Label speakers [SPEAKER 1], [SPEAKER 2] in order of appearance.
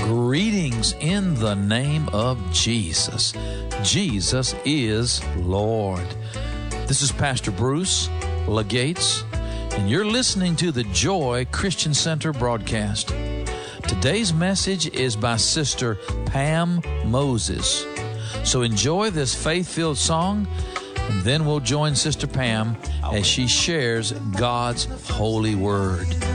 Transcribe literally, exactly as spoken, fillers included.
[SPEAKER 1] Greetings in the name of Jesus. Jesus is Lord. This is Pastor Bruce Legates, and you're listening to the Joy Christian Center broadcast. Today's message is by Sister Pam Moses. So enjoy this faith-filled song, and then we'll join Sister Pam as she shares God's holy word.